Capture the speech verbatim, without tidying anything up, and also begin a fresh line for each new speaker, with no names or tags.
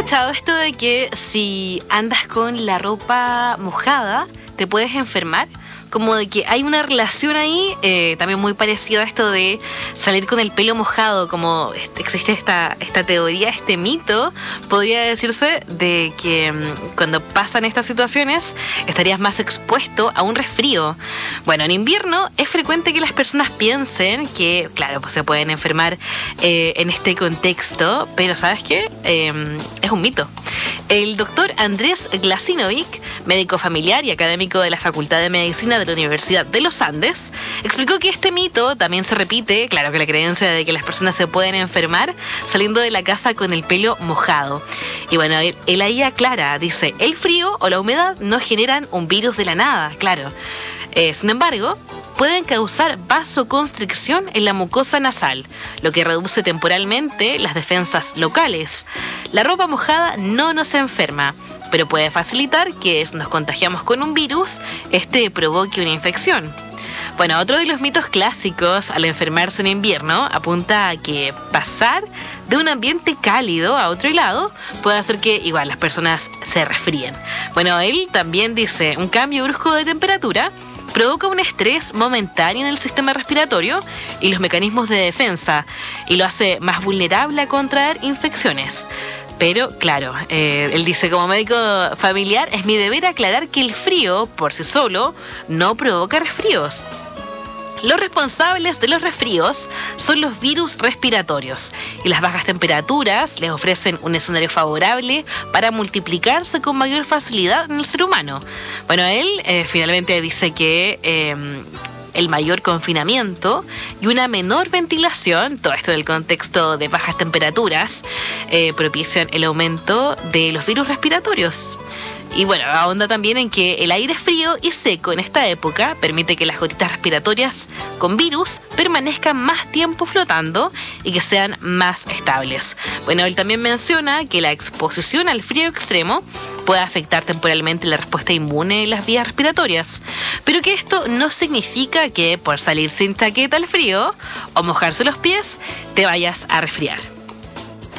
escuchado esto de que si andas con la ropa mojada, te puedes enfermar? Como de que hay una relación ahí, eh, también muy parecida a esto de salir con el pelo mojado, como existe esta, esta teoría, este mito, podría decirse, de que um, cuando pasan estas situaciones estarías más expuesto a un resfrío. Bueno, en invierno es frecuente que las personas piensen que, claro, pues se pueden enfermar eh, en este contexto, pero ¿sabes qué? Eh, es un mito. El doctor Andrés Glasinovic, médico familiar y académico de la Facultad de Medicina de la Universidad de los Andes, explicó que este mito también se repite, claro, que la creencia de que las personas se pueden enfermar saliendo de la casa con el pelo mojado. Y bueno, él, él ahí aclara, dice, el frío o la humedad no generan un virus de la nada, claro. Eh, sin embargo, pueden causar vasoconstricción en la mucosa nasal, lo que reduce temporalmente las defensas locales. La ropa mojada no nos enferma, pero puede facilitar que si nos contagiamos con un virus, este provoque una infección. Bueno, otro de los mitos clásicos al enfermarse en invierno apunta a que pasar de un ambiente cálido a otro helado puede hacer que igual las personas se resfríen. Bueno, él también dice, un cambio brusco de temperatura provoca un estrés momentáneo en el sistema respiratorio y los mecanismos de defensa y lo hace más vulnerable a contraer infecciones. Pero, claro, eh, él dice, como médico familiar, es mi deber aclarar que el frío, por sí solo, no provoca resfríos. Los responsables de los resfríos son los virus respiratorios y las bajas temperaturas les ofrecen un escenario favorable para multiplicarse con mayor facilidad en el ser humano. Bueno, él eh, finalmente dice que eh, el mayor confinamiento y una menor ventilación, todo esto del contexto de bajas temperaturas, eh, propician el aumento de los virus respiratorios. Y bueno, ahonda también en que el aire frío y seco en esta época permite que las gotitas respiratorias con virus permanezcan más tiempo flotando y que sean más estables. Bueno, él también menciona que la exposición al frío extremo puede afectar temporalmente la respuesta inmune en las vías respiratorias, pero que esto no significa que por salir sin chaqueta al frío o mojarse los pies te vayas a resfriar.